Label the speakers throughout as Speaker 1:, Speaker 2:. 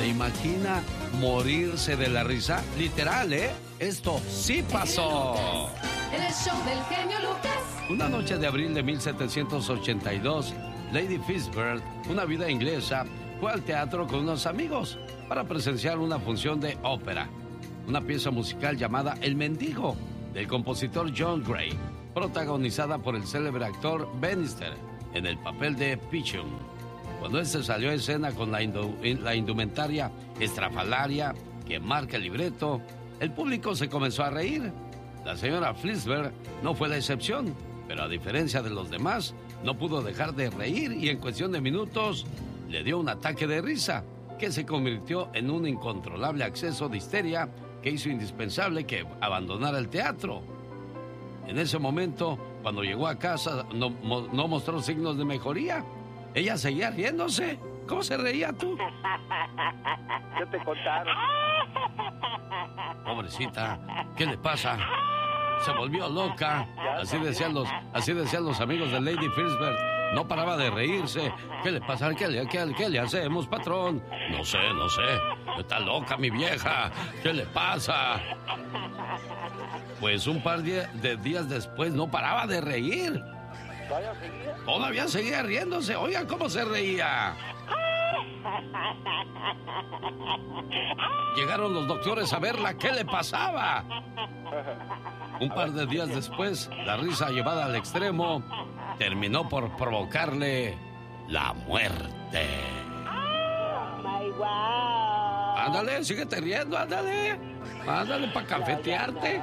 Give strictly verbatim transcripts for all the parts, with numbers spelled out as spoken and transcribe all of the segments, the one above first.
Speaker 1: ¿Se imagina morirse de la risa? Literal, ¿eh? Esto sí pasó.
Speaker 2: En el show del genio Lucas.
Speaker 1: Una noche de abril de mil setecientos ochenta y dos, Lady Fishburne, una viuda inglesa, fue al teatro con unos amigos para presenciar una función de ópera, una pieza musical llamada El Mendigo, del compositor John Gray, protagonizada por el célebre actor Bannister en el papel de Pichum. Cuando este salió a escena con la, indu la indumentaria estrafalaria que marca el libreto, el público se comenzó a reír. La señora Fishburne no fue la excepción, pero a diferencia de los demás, no pudo dejar de reír y en cuestión de minutos le dio un ataque de risa que se convirtió en un incontrolable acceso de histeria que hizo indispensable que abandonara el teatro. En ese momento, cuando llegó a casa, no, no mostró signos de mejoría. Ella seguía riéndose. ¿Cómo se reía tú?
Speaker 3: Yo te contaron.
Speaker 1: Pobrecita, ¿qué le pasa? Se volvió loca. Así decían los, así decían los amigos de Lady Fishburne. No paraba de reírse. ¿Qué le pasa? ¿Qué le, qué, qué le hacemos, patrón? No sé, no sé. Está loca mi vieja. ¿Qué le pasa? Pues un par de, de días después no paraba de reír.
Speaker 3: ¿Todavía seguía?
Speaker 1: Todavía seguía riéndose. Oigan cómo se reía. Llegaron los doctores a verla. ¿Qué le pasaba? Un par de días después, la risa llevada al extremo terminó por provocarle la muerte.
Speaker 3: My wow.
Speaker 1: Ándale, síguete riendo, ándale. Ándale para cafetearte.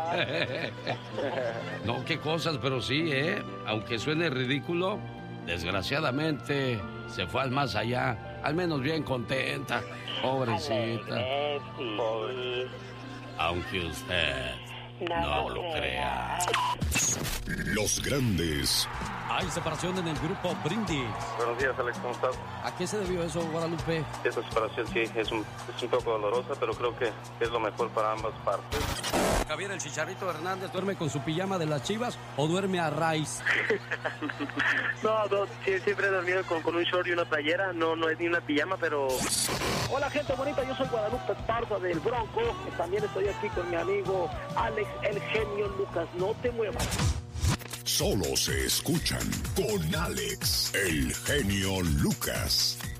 Speaker 1: No, qué cosas, pero sí, ¿eh? Aunque suene ridículo, desgraciadamente se fue al más allá. Al menos bien contenta. Pobrecita.
Speaker 3: Pobre.
Speaker 1: Aunque usted no lo crea.
Speaker 4: Los grandes.
Speaker 5: Hay separación en el grupo Brindis.
Speaker 6: Buenos días, Alex, ¿cómo estás?
Speaker 5: ¿A qué se debió eso, Guadalupe?
Speaker 6: Esta separación sí es un, es un poco dolorosa, pero creo que es lo mejor para ambas partes.
Speaker 5: Javier el Chicharito Hernández duerme con su pijama de las Chivas o duerme a raíz.
Speaker 3: No, no, sí, siempre he dormido con, con un short y una playera. No, no es ni una pijama, pero... Hola, gente bonita. Yo soy Guadalupe Pardo del Bronco. También estoy aquí con mi amigo Alex, el genio Lucas. No te muevas.
Speaker 4: Solo se escuchan con Alex, el genio Lucas.